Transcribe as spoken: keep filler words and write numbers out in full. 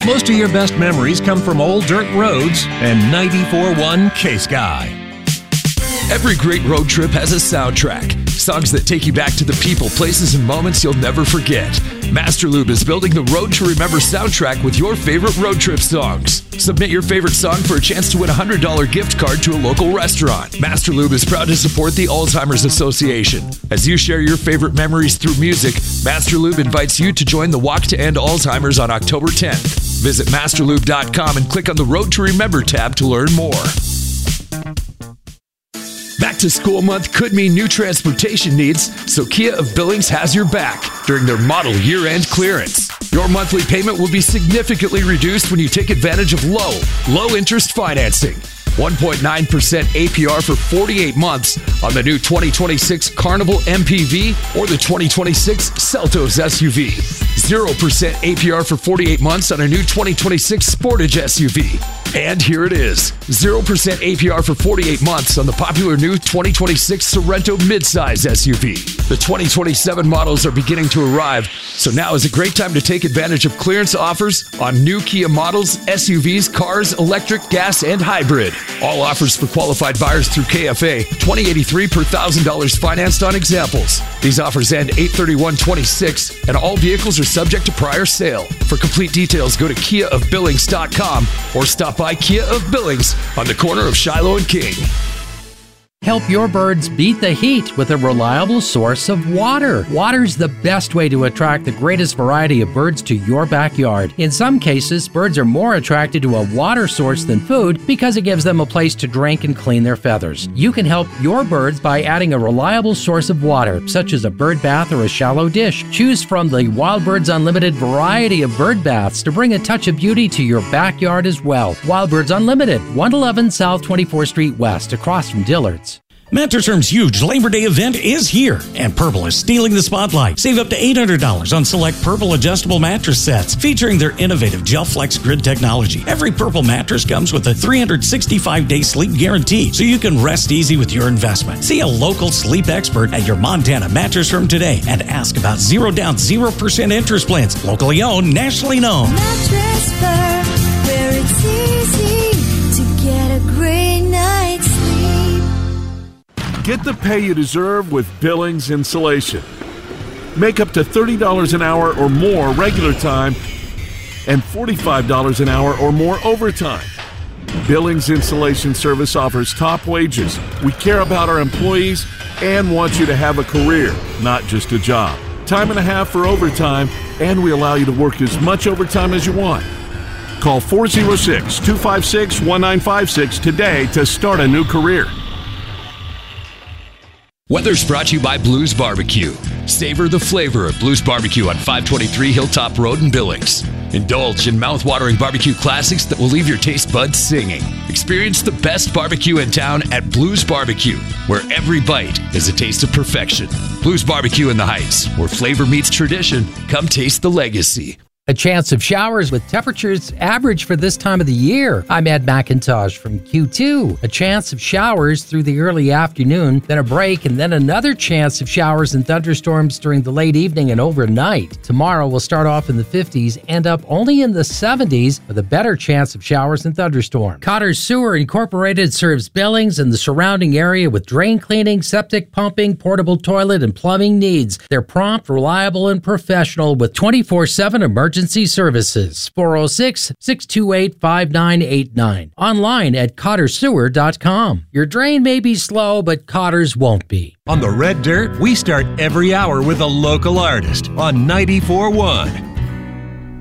Most of your best memories come from old dirt roads and ninety-four point one K-Sky. Every great road trip has a soundtrack. Songs that take you back to the people, places, and moments you'll never forget. Master Lube is building the Road to Remember soundtrack with your favorite road trip songs. Submit your favorite song for a chance to win a one hundred dollars gift card to a local restaurant. Master Lube is proud to support the Alzheimer's Association. As you share your favorite memories through music, Master Lube invites you to join the Walk to End Alzheimer's on October tenth. Visit master lube dot com and click on the Road to Remember tab to learn more. Back to school month could mean new transportation needs, so Kia of Billings has your back during their model year-end clearance. Your monthly payment will be significantly reduced when you take advantage of low, low-interest financing. one point nine percent A P R for forty-eight months on the new twenty twenty-six Carnival M P V or the twenty twenty-six Seltos S U V. zero percent A P R for forty-eight months on a new twenty twenty-six Sportage S U V. And here it is, zero percent A P R for forty-eight months on the popular new twenty twenty-six Sorento midsize S U V. The twenty twenty-seven models are beginning to arrive, so now is a great time to take advantage of clearance offers on new Kia models, S U Vs, cars, electric, gas, and hybrid. All offers for qualified buyers through K F A, twenty eighty-three per one thousand dollars financed on examples. These offers end eight thirty-one twenty-six, and all vehicles are subject to prior sale. For complete details, go to kia of billings dot com or stop by Kia of Billings on the corner of Shiloh and King. Help your birds beat the heat with a reliable source of water. Water's the best way to attract the greatest variety of birds to your backyard. In some cases, birds are more attracted to a water source than food because it gives them a place to drink and clean their feathers. You can help your birds by adding a reliable source of water, such as a bird bath or a shallow dish. Choose from the Wild Birds Unlimited variety of bird baths to bring a touch of beauty to your backyard as well. Wild Birds Unlimited, one eleven South twenty-fourth Street West, across from Dillard's. Mattress Firm's huge Labor Day event is here, and Purple is stealing the spotlight. Save up to eight hundred dollars on select Purple adjustable mattress sets featuring their innovative GelFlex grid technology. Every Purple mattress comes with a three hundred sixty-five day sleep guarantee, so you can rest easy with your investment. See a local sleep expert at your Montana Mattress Firm today and ask about zero down, zero percent interest plans. Locally owned, nationally known. Mattress Firm, where it's easy to get a great night's sleep. Get the pay you deserve with Billings Insulation. Make up to thirty dollars an hour or more regular time and forty-five dollars an hour or more overtime. Billings Insulation Service offers top wages. We care about our employees and want you to have a career, not just a job. Time and a half for overtime, and we allow you to work as much overtime as you want. Call four oh six, two five six, one nine five six today to start a new career. Weather's brought to you by Blues Barbecue. Savor the flavor of Blues Barbecue on five twenty-three Hilltop Road in Billings. Indulge in mouth-watering barbecue classics that will leave your taste buds singing. Experience the best barbecue in town at Blues Barbecue, where every bite is a taste of perfection. Blues Barbecue in the Heights, where flavor meets tradition. Come taste the legacy. A chance of showers with temperatures average for this time of the year. I'm Ed McIntosh from Q two. A chance of showers through the early afternoon, then a break, and then another chance of showers and thunderstorms during the late evening and overnight. Tomorrow will start off in the fifties, end up only in the seventies with a better chance of showers and thunderstorms. Cotter Sewer Incorporated serves Billings and the surrounding area with drain cleaning, septic pumping, portable toilet, and plumbing needs. They're prompt, reliable, and professional with twenty-four seven emergency services. four oh six, six two eight, five nine eight nine. Online at cotter sewer dot com. Your drain may be slow, but Cotter's won't be. On the Red Dirt, we start every hour with a local artist on ninety-four point one